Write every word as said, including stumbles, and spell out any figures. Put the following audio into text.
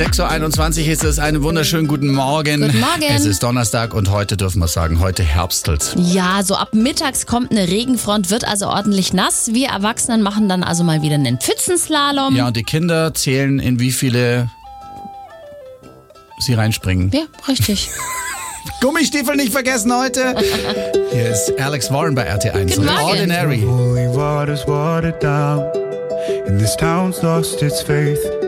sechs Uhr einundzwanzig ist es. Einen wunderschönen guten Morgen. Guten Morgen. Es ist Donnerstag und heute dürfen wir sagen, heute herbstelt. Ja, so ab mittags kommt eine Regenfront, wird also ordentlich nass. Wir Erwachsenen machen dann also mal wieder einen Pfützenslalom. Ja, und die Kinder zählen, in wie viele sie reinspringen. Ja, richtig. Gummistiefel nicht vergessen heute. Hier ist Alex Warren bei R T eins. Guten Morgen. Ordinary. Holy water's watered down, and this town's lost its faith.